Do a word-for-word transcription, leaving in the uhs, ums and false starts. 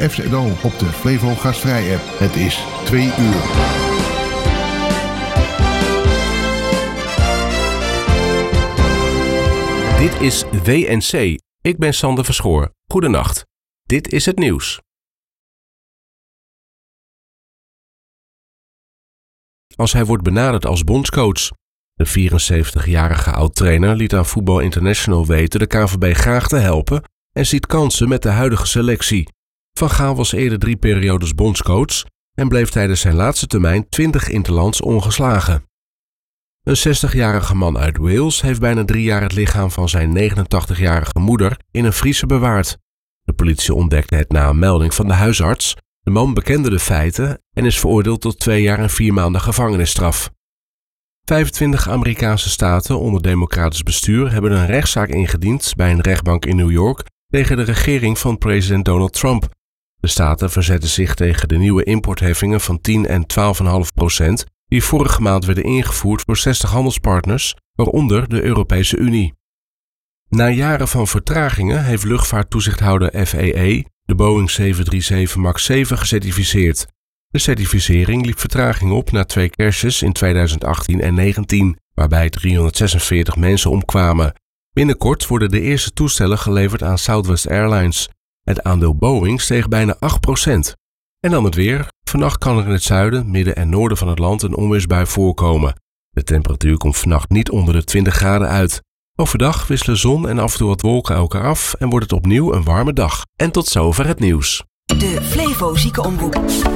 F Z O op de Flevo Gastvrij app. Het is twee uur. Dit is W N C. Ik ben Sander Verschoor. Goedenacht. Dit is het nieuws. Als hij wordt benaderd als bondscoach. De vierenzeventigjarige oud-trainer liet aan Voetbal International weten de K N V B graag te helpen en ziet kansen met de huidige selectie. Van Gaal was eerder drie periodes bondscoach en bleef tijdens zijn laatste termijn twintig interlands ongeslagen. Een zestigjarige man uit Wales heeft bijna drie jaar het lichaam van zijn negenentachtigjarige moeder in een vriezer bewaard. De politie ontdekte het na een melding van de huisarts. De man bekende de feiten en is veroordeeld tot twee jaar en vier maanden gevangenisstraf. vijfentwintig Amerikaanse staten onder democratisch bestuur hebben een rechtszaak ingediend bij een rechtbank in New York tegen de regering van president Donald Trump. De staten verzetten zich tegen de nieuwe importheffingen van tien en twaalf komma vijf procent die vorige maand werden ingevoerd voor zestig handelspartners, waaronder de Europese Unie. Na jaren van vertragingen heeft luchtvaarttoezichthouder F A A de Boeing zeven drie zeven max zeven gecertificeerd. De certificering liep vertraging op na twee crashes in tweeduizend achttien en negentien, waarbij driehonderdzesenveertig mensen omkwamen. Binnenkort worden de eerste toestellen geleverd aan Southwest Airlines. Het aandeel Boeing steeg bijna acht procent. En dan het weer. Vannacht kan er in het zuiden, midden en noorden van het land een onweersbui voorkomen. De temperatuur komt vannacht niet onder de twintig graden uit. Overdag wisselen zon en af en toe wat wolken elkaar af en wordt het opnieuw een warme dag. En tot zover het nieuws. De Flevo Ziekenomroep.